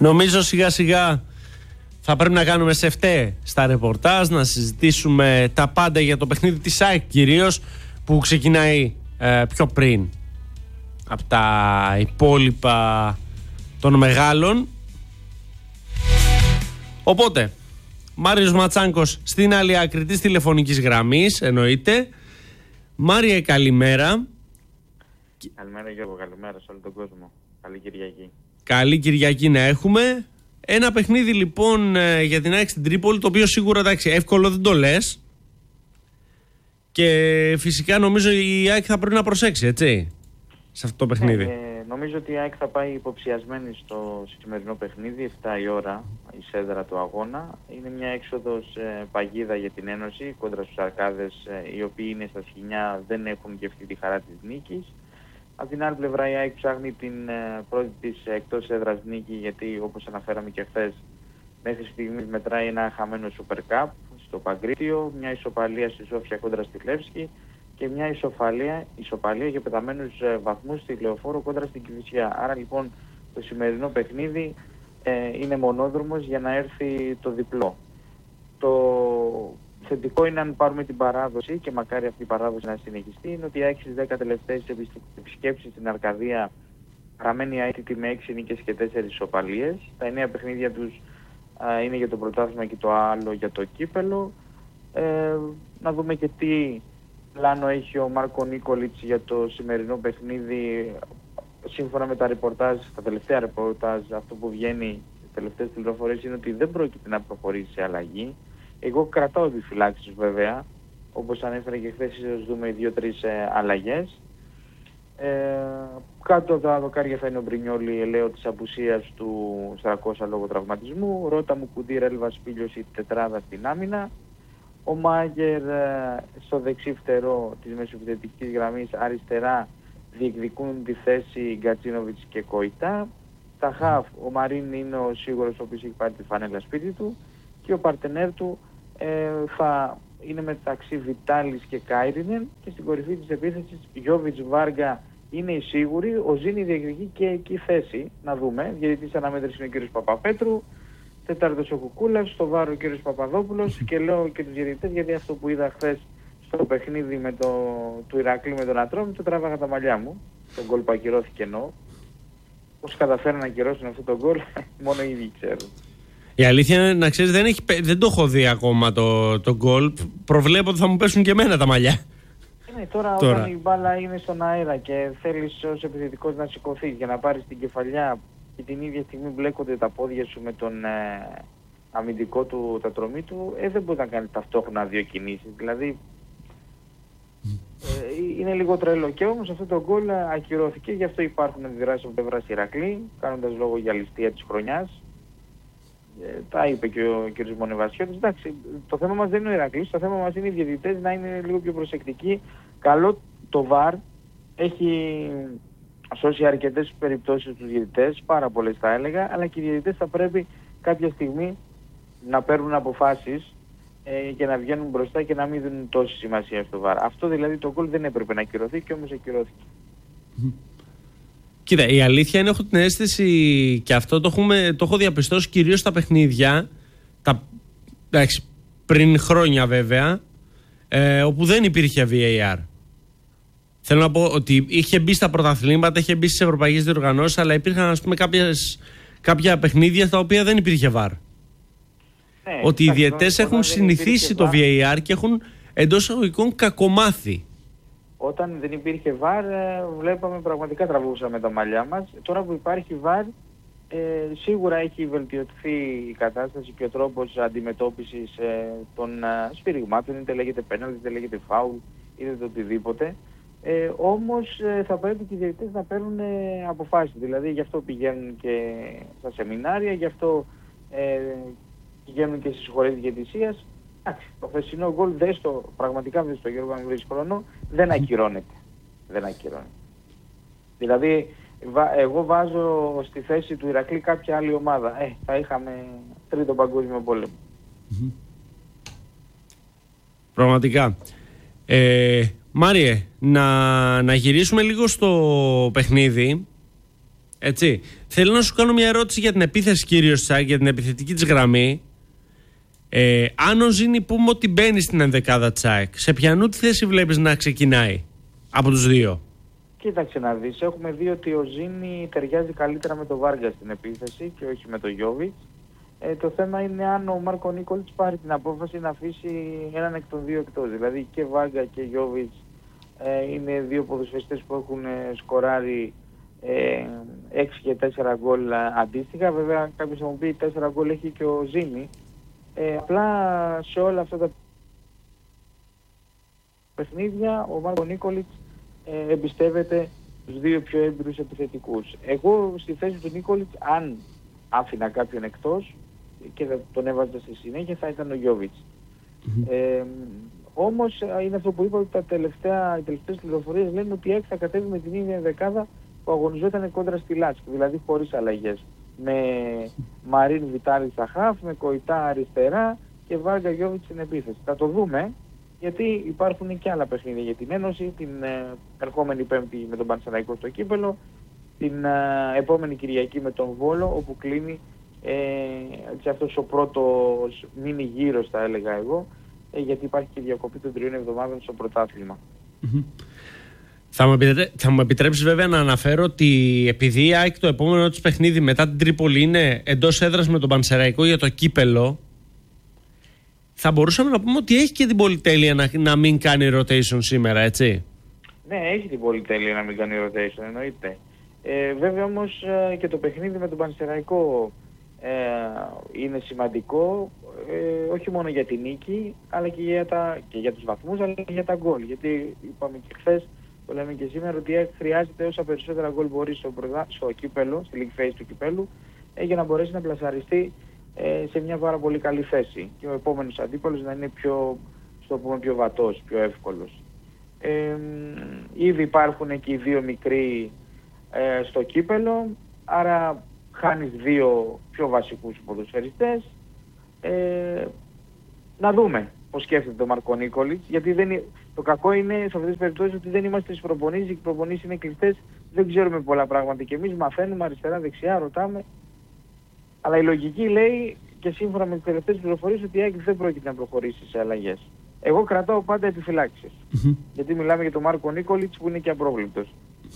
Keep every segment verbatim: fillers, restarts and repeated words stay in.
Νομίζω σιγά σιγά θα πρέπει να κάνουμε σεφτέ στα ρεπορτάζ, να συζητήσουμε τα πάντα για το παιχνίδι της ΑΕΚ κυρίως, που ξεκινάει ε, πιο πριν από τα υπόλοιπα των μεγάλων. Οπότε, Μάριος Ματσάνκος στην άλλη άκρη της τηλεφωνικής γραμμής, εννοείται. Μάριε, καλημέρα. Καλημέρα Γιώργο, καλημέρα σε όλο τον κόσμο. Καλή Κυριακή. Καλή Κυριακή να έχουμε. Ένα παιχνίδι λοιπόν για την ΑΕΚ στην Τρίπολη, το οποίο σίγουρα εντάξει, εύκολο δεν το λες. Και φυσικά νομίζω η ΑΕΚ θα πρέπει να προσέξει, έτσι, σε αυτό το παιχνίδι. Ε, νομίζω ότι η ΑΕΚ θα πάει υποψιασμένη στο σημερινό παιχνίδι, επτά η ώρα, η σέδρα του αγώνα. Είναι μια έξοδος ε, παγίδα για την Ένωση κόντρα στους Αρκάδες, ε, οι οποίοι είναι στα σκηνιά, δεν έχουν και αυτή τη χαρά της νίκης. Από την άλλη πλευρά η ΑΕΚ ψάχνει την ε, πρώτη της εκτός έδρας νίκη, γιατί όπως αναφέραμε και χθες, μέχρι στιγμής μετράει ένα χαμένο Super Cup στο Παγκρίτιο, μια ισοπαλία στη Σόφια κόντρα στη Λεύσκη και μια ισοπαλία, ισοπαλία για πεταμένους ε, βαθμούς στη Λεωφόρο κόντρα στην Κηφισιά. Άρα λοιπόν το σημερινό παιχνίδι ε, είναι μονόδρομος για να έρθει το διπλό. Το θετικό είναι, αν πάρουμε την παράδοση, και μακάρι αυτή η παράδοση να συνεχιστεί, είναι ότι η ΑΕΚ στις δέκα τελευταίες επισκέψεις στην Αρκαδία παραμένει αίτητη με έξι νίκες και τέσσερις ισοπαλίες. Τα εννέα παιχνίδια τους α, είναι για το πρωτάθλημα και το άλλο για το κύπελο. Ε, να δούμε και τι πλάνο έχει ο Μάρκο Νίκολιτς για το σημερινό παιχνίδι. Σύμφωνα με τα ρεπορτάζ, τα τελευταία ρεπορτάζ, αυτό που βγαίνει, οι τελευταίες πληροφορίες είναι ότι δεν πρόκειται να προχωρήσει σε αλλαγή. Εγώ κρατάω επιφυλάξεις βέβαια, όπως ανέφερα και χθες, ίσως δούμε δύο-τρεις ε, αλλαγές. Ε, κάτω από τα δοκάρια θα είναι ο Μπρινιόλι, ελαίο της απουσίας του Στρακώσα λόγω τραυματισμού. Ρώτα μου, Κουντήρ, Έλβα, Σπίλιος, η τετράδα στην άμυνα. Ο Μάγερ ε, στο δεξί φτερό της μεσοεπιθετικής γραμμής, αριστερά διεκδικούν τη θέση Γκατσίνοβιτς και Κοϊτά. Τα χαφ, ο Μαρίν είναι ο σίγουρος, ο οποίος έχει πάρει τη φανέλα σπίτι του, και ο παρτενέρ του ε, θα είναι μεταξύ Βιτάλης και Κάιρινεν, και στην κορυφή της επίθεσης Γιώβιτς, Βάργα είναι οι σίγουροι. Ο Ζήνη διεκδικεί και εκεί θέση, να δούμε. Διαιτητής αναμέτρηση είναι ο κύριος Παπαπέτρου, τέταρτος ο Κουκούλας, στο βάρο ο κύριος Παπαδόπουλος. Και λέω και τους διαιτητές, γιατί αυτό που είδα χθες στο παιχνίδι με το, του Ηρακλή με τον Ατρόμη, το τράβαγα τα μαλλιά μου. Τον γκολ που ακυρώθηκε εννοώ. Πώς καταφέρουν να ακυρώσουν αυτό το γκολ, μόνο οι ίδιοι ξέρουν. Η αλήθεια είναι, να ξέρεις, δεν, έχει, δεν το έχω δει ακόμα το, το γκολ. Προβλέπω ότι θα μου πέσουν και εμένα τα μαλλιά. Ναι, τώρα, τώρα όταν η μπάλα είναι στον αέρα και θέλεις ως επιθετικός να σηκωθείς για να πάρεις την κεφαλιά, και την ίδια στιγμή μπλέκονται τα πόδια σου με τον ε, αμυντικό του τατρωμή του, ε, δεν μπορεί να κάνει ταυτόχρονα δύο κινήσεις. Δηλαδή ε, είναι λίγο τρελό. Και όμως αυτό το γκολ ακυρώθηκε, γι' αυτό υπάρχουν αντιδράσεις από πλευράς Ηρακλή, κάνοντας λόγο για ληστεία της χρονιάς. Ε, τα είπε και ο κ. Μονεβασιώτης. Εντάξει, το θέμα μας δεν είναι ο Ηρακλής, το θέμα μας είναι οι διαιτητές να είναι λίγο πιο προσεκτικοί. Καλό το βαρ έχει σώσει αρκετές περιπτώσεις τους διαιτητές, πάρα πολλές θα έλεγα, αλλά και οι διαιτητές θα πρέπει κάποια στιγμή να παίρνουν αποφάσεις ε, και να βγαίνουν μπροστά και να μην δίνουν τόση σημασία στο βαρ. Αυτό δηλαδή το γκολ δεν έπρεπε να ακυρωθεί, και όμως ακυρώθηκε. Κοίτα, η αλήθεια είναι, έχω την αίσθηση, και αυτό το, έχουμε, το έχω διαπιστώσει κυρίως στα παιχνίδια, τα, εντάξει, πριν χρόνια βέβαια, ε, όπου δεν υπήρχε βι έι αρ. Θέλω να πω ότι είχε μπει στα πρωταθλήματα, είχε μπει στις ευρωπαϊκές διοργανώσεις, αλλά υπήρχαν, ας πούμε, κάποιες, κάποια παιχνίδια στα οποία δεν υπήρχε βαρ. Ναι, ότι οι διαιτές έχουν συνηθίσει το βι έι αρ και έχουν εντός εισαγωγικών κακομάθει. Όταν δεν υπήρχε βαρ, βλέπαμε, πραγματικά τραβούσαμε τα μαλλιά μας. Τώρα που υπάρχει βαρ, ε, σίγουρα έχει βελτιωθεί η κατάσταση και ο τρόπος αντιμετώπισης ε, των ε, σφυριγμάτων, είτε λέγεται πέναλτι, είτε λέγεται φάουλ, είτε το οτιδήποτε. Ε, όμως ε, θα πρέπει και οι διαιτητές να παίρνουν ε, αποφάσεις. Δηλαδή γι' αυτό πηγαίνουν και στα σεμινάρια, γι' αυτό ε, πηγαίνουν και στις σχολές διαιτησίας. Εντάξει, το χθεσινό γκολ δεν στο, πραγματικά δεν στο Γιώργο, αν βρεις χρόνο, δεν ακυρώνεται. Δεν ακυρώνεται. Δηλαδή, βα, εγώ βάζω στη θέση του Ηρακλή κάποια άλλη ομάδα. Ε, θα είχαμε τρίτο παγκόσμιο πόλεμο. Mm-hmm. Πραγματικά. Ε, Μάριε, να, να γυρίσουμε λίγο στο παιχνίδι. Έτσι. Θέλω να σου κάνω μια ερώτηση για την επίθεση, κύριο Τσάκ, για την επιθετική της γραμμή. Ε, αν ο Ζήνη πούμε ότι μπαίνει στην ενδεκάδα Τσάκ, σε ποιανού τη θέση βλέπεις να ξεκινάει από τους δύο? Κοίταξε να δεις, έχουμε δει ότι ο Ζήνη ταιριάζει καλύτερα με τον Βάργα στην επίθεση και όχι με τον Γιόβιτς. Ε, το θέμα είναι αν ο Μάρκο Νίκολιτς πάρει την απόφαση να αφήσει έναν εκ των δύο εκτός. Δηλαδή και Βάργα και Γιόβιτς ε, είναι δύο ποδοσφαιριστές που έχουν ε, σκοράρει ε, έξι και τέσσερα γκολ αντίστοιχα. Βέβαια κάποιος θα μου πει τέσσερα γκολ έχει και ο Ζήνη. Ε, απλά σε όλα αυτά τα παιχνίδια ο Μάρκο Νίκολιτς ε, εμπιστεύεται τους δύο πιο έμπειρους επιθετικούς. Εγώ στη θέση του Νίκολιτς, αν άφηνα κάποιον εκτός και θα τον έβαζα στη συνέχεια, θα ήταν ο Γιόβιτς. Mm-hmm. Ε, όμως είναι αυτό που είπα, ότι τα τελευταία, οι τελευταίες πληροφορίες λένε ότι η ΑΕΚ θα κατέβει με την ίδια δεκάδα που αγωνιζόταν κόντρα στη Λάτσικο, δηλαδή χωρίς αλλαγές. Με Μαρίν Βιτάλη στα χαφ, με Κοϊτά αριστερά και Βάργα Γιόβιτς στην επίθεση. Θα το δούμε, γιατί υπάρχουν και άλλα παιχνίδια για την Ένωση, την ε, ερχόμενη Πέμπτη με τον Πανσεραϊκό στο κύπελο, την ε, επόμενη Κυριακή με τον Βόλο, όπου κλείνει ε, και αυτός ο πρώτος μίνι γύρος, θα έλεγα εγώ, ε, γιατί υπάρχει και διακοπή των τριών εβδομάδων στο πρωτάθλημα. Mm-hmm. Θα μου, επιτρέ... θα μου επιτρέψεις βέβαια να αναφέρω ότι επειδή η ΑΕΚ το επόμενο της παιχνίδι μετά την Τρίπολη είναι εντός έδρας με τον Πανσεραϊκό για το κύπελο, θα μπορούσαμε να πούμε ότι έχει και την πολυτέλεια να, να μην κάνει rotation σήμερα, έτσι? Ναι, έχει την πολυτέλεια να μην κάνει rotation, εννοείται. Ε, βέβαια όμως ε, και το παιχνίδι με τον Πανσεραϊκό ε, είναι σημαντικό, ε, όχι μόνο για την νίκη, αλλά και για, τα, και για τους βαθμούς, αλλά και για τα γκολ. Γιατί είπαμε και χθες, το λέμε και σήμερα, ότι χρειάζεται όσα περισσότερα γκολ μπορεί στο, στο κύπελο, στη league phase του κυπέλου, ε, για να μπορέσει να πλασαριστεί ε, σε μια πάρα πολύ καλή θέση. Και ο επόμενος αντίπαλος να είναι πιο, στο πούμε, πιο βατός, πιο εύκολος. Ε, ήδη υπάρχουν και οι δύο μικροί ε, στο κύπελο, άρα χάνεις δύο πιο βασικούς ποδοσφαιριστές. Ε, να δούμε πώς σκέφτεται το Μάρκο Νίκολιτς, γιατί δεν είναι, το κακό είναι σε αυτές τις περιπτώσεις ότι δεν είμαστε στις προπονήσεις, οι προπονήσεις είναι κλειστές, δεν ξέρουμε πολλά πράγματα και εμείς μαθαίνουμε αριστερά, δεξιά, ρωτάμε. Αλλά η λογική λέει και σύμφωνα με τις τελευταίες πληροφορίες ότι η ΑΕΚ δεν πρόκειται να προχωρήσει σε αλλαγές. Εγώ κρατάω πάντα επιφυλάξεις. Mm-hmm. Γιατί μιλάμε για τον Μάρκο Νίκολιτς που είναι και απρόβλεπτος.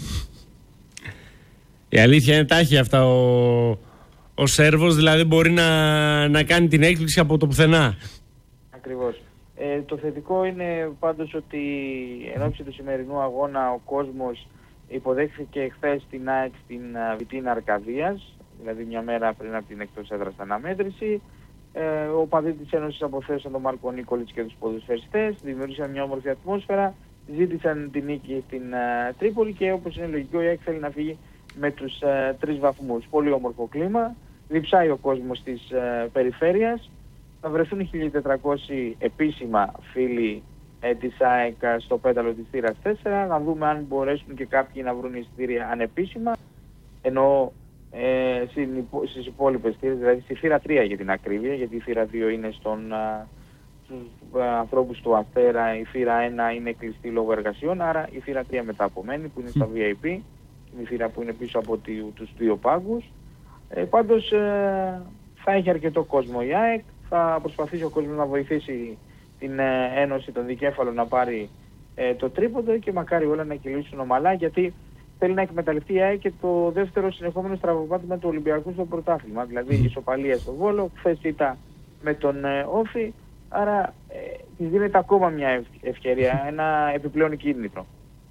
Η αλήθεια είναι τάχει αυτά. Ο, ο Σέρβος δηλαδή μπορεί να, να κάνει την έκπληξη από το πουθενά. Ακριβώς. Ε, το θετικό είναι πάντως ότι εν ώψη του σημερινού αγώνα ο κόσμος υποδέχθηκε χθες την ΑΕΚ στην Βιτίνα Αρκαδίας, δηλαδή μια μέρα πριν από την εκτός έδρας αναμέτρηση. Ε, ο παδί της Ένωσης αποθέσαν τον Μάρκο Νίκολιτς και τους ποδοσφαιριστές, δημιούργησαν μια όμορφη ατμόσφαιρα, ζήτησαν την νίκη στην uh, Τρίπολη και όπως είναι λογικό η ΑΕΚ θέλει να φύγει με τους uh, τρεις βαθμούς. Πολύ όμορφο κλίμα, διψάει ο κόσμος της uh, περιφέρειας, θα βρεθούν χίλια τετρακόσιοι επίσημα φίλοι ε, της ΑΕΚ στο πέταλο της θύρας τέσσερα, να δούμε αν μπορέσουν και κάποιοι να βρουν εισιτήρια ανεπίσημα, ενώ Ε, στις υπόλοιπες θύρες, δηλαδή στη θύρα τρία για την ακρίβεια, γιατί η θύρα δύο είναι στον, α, στους α, ανθρώπους του Αστέρα, η θύρα ένα είναι κλειστή λόγω εργασιών, άρα η θύρα τρία μεταπομένη που είναι στα βι άι πι, είναι η θύρα που είναι πίσω από τη, τους δύο πάγκους. Ε, πάντως ε, θα έχει αρκετό κόσμο η ΑΕΚ, θα προσπαθήσει ο κόσμος να βοηθήσει την ε, Ένωση των Δικέφαλων να πάρει ε, το τρίποντο και μακάρι όλα να κυλήσουν ομαλά, γιατί θέλει να εκμεταλλευτεί η ΑΕΚ και το δεύτερο συνεχόμενο στραβοπάτημα του Ολυμπιακού στο πρωτάθλημα. Δηλαδή η ισοπαλία στο Βόλο, χθες ήταν με τον ε, Όφη, άρα ε, της δίνεται ακόμα μια ευκαιρία, ένα επιπλέον κίνητρο.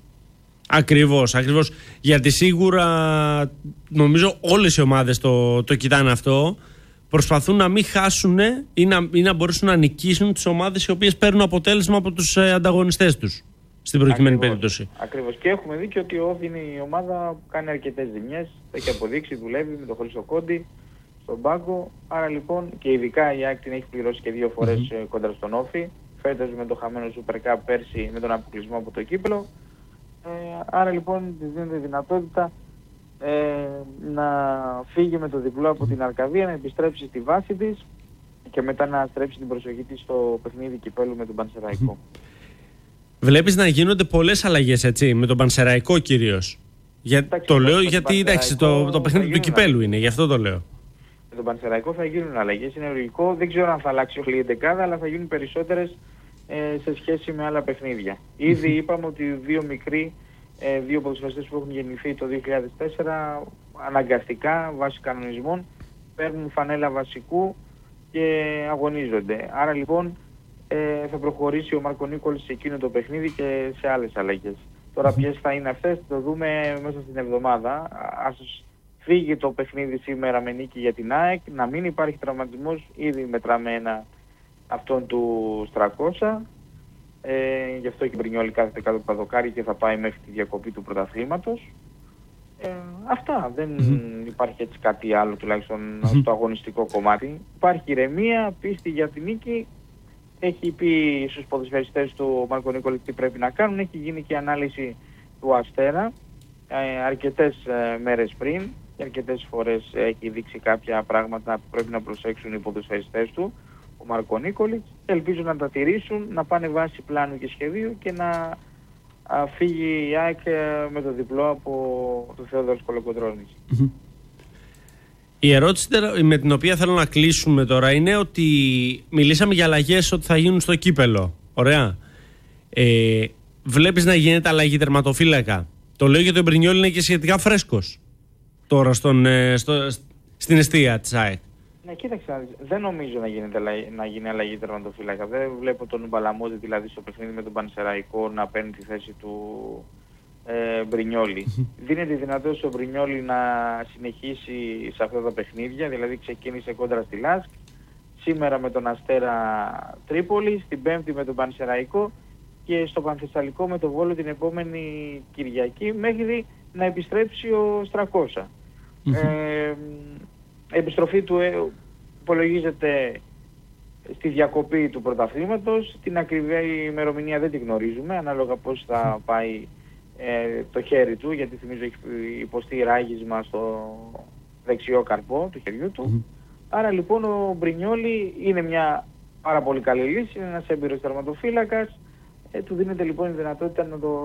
Ακριβώς, ακριβώς. Γιατί σίγουρα νομίζω όλες οι ομάδες το, το κοιτάνε αυτό. Προσπαθούν να μην χάσουν ή να, ή να μπορέσουν να νικήσουν τις ομάδες οι οποίες παίρνουν αποτέλεσμα από τους ε, ανταγωνιστές τους. Στην προκειμένη περίπτωση. Ακριβώς. Και έχουμε δει και ότι ο Όφη είναι η ομάδα που κάνει αρκετές ζημιές. Το έχει αποδείξει, δουλεύει με τον Χρυσοκόντι στον πάγκο. Άρα λοιπόν και ειδικά η ΑΕΚ την έχει πληρώσει και δύο φορές mm-hmm. κοντά στον Όφη. Φέτος με το χαμένο Super Cup, πέρσι με τον αποκλεισμό από το κύπελο. Ε, άρα λοιπόν της δίνεται δυνατότητα ε, να φύγει με το διπλό από την Αρκαδία, να επιστρέψει στη βάση της και μετά να στρέψει την προσοχή της στο παιχνίδι κυπέλου με τον Πανσεραϊκό. Βλέπεις να γίνονται πολλές αλλαγές, έτσι, με τον Πανσεραϊκό κυρίως. Για, εντάξει, το λέω το γιατί εντάξει, το, το παιχνίδι του κυπέλου είναι, γι' αυτό το λέω. Με τον Πανσεραϊκό θα γίνουν αλλαγές, είναι λογικό. Δεν ξέρω αν θα αλλάξει όλη η εντεκάδα, αλλά θα γίνουν περισσότερες ε, σε σχέση με άλλα παιχνίδια. Ήδη είπαμε ότι δύο μικροί, ε, δύο ποδοσφαιριστές που έχουν γεννηθεί το δύο χιλιάδες τέσσερα, αναγκαστικά βάσει κανονισμών παίρνουν φανέλα βασικού και αγωνίζονται. Άρα λοιπόν ε, θα προχωρήσει ο Μάρκο Νίκολης σε εκείνο το παιχνίδι και σε άλλες αλλαγές. Τώρα ποιες θα είναι αυτές, το δούμε μέσα στην εβδομάδα. Ας φύγει το παιχνίδι σήμερα με νίκη για την ΑΕΚ, να μην υπάρχει τραυματισμός, ήδη μετράμε ένα αυτόν του Στρακόσα. Ε, γι' αυτό και Μπρινιόλι κάθεται κάτω από το δοκάρι και θα πάει μέχρι τη διακοπή του πρωταθλήματος. Ε, αυτά. Δεν mm-hmm. υπάρχει έτσι κάτι άλλο τουλάχιστον mm-hmm. στο αγωνιστικό κομμάτι. Υπάρχει ηρεμία, πίστη για την νίκη. Έχει πει στους ποδοσφαιριστές του Μάρκο Νίκολη τι πρέπει να κάνουν. Έχει γίνει και ανάλυση του Αστέρα ε, αρκετές ε, μέρες πριν και αρκετές φορές έχει δείξει κάποια πράγματα που πρέπει να προσέξουν οι ποδοσφαιριστές του, ο Μάρκο Νίκολη. Ελπίζω να τα τηρήσουν, να πάνε βάση πλάνου και σχεδίου και να α, φύγει η ΑΕΚ με το διπλό από τον Θεόδωρο Κολοκοντρώνης. Mm-hmm. Η ερώτηση με την οποία θέλω να κλείσουμε τώρα είναι ότι μιλήσαμε για αλλαγές ότι θα γίνουν στο κύπελο. Ωραία. Ε, βλέπεις να γίνεται αλλαγή τερματοφύλακα. Το λέω γιατί ο Μπρινιόλι είναι και σχετικά φρέσκος τώρα στον, στο, στην εστία της ΑΕΚ. Ναι, κοίταξε, δεν νομίζω να, γίνεται, να γίνει αλλαγή τερματοφύλακα. Δεν βλέπω τον Μπαλαμόζη δηλαδή στο παιχνίδι με τον Πανσεραϊκό να παίρνει τη θέση του ε, Μπρινιόλι. Δίνεται η δυνατότητα στον Μπρινιόλι να συνεχίσει σε αυτά τα παιχνίδια, δηλαδή ξεκίνησε κόντρα στη Λάσκ, σήμερα με τον Αστέρα Τρίπολη, στην Πέμπτη με τον Πανσεραϊκό και στο Πανθεσσαλικό με τον Βόλο την επόμενη Κυριακή, μέχρι να επιστρέψει ο Στρακόσα. Mm-hmm. Ε, επιστροφή του ε, υπολογίζεται στη διακοπή του πρωταθλήματος. Την ακριβή ημερομηνία δεν τη γνωρίζουμε, ανάλογα πώς θα πάει ε, το χέρι του, γιατί θυμίζω έχει υποστεί ράγισμα στο δεξιό καρπό του χεριού του. Mm-hmm. Άρα λοιπόν ο Μπρινιόλι είναι μια πάρα πολύ καλή λύση, είναι ένας έμπειρος τερματοφύλακας. Ε, του δίνεται λοιπόν η δυνατότητα να το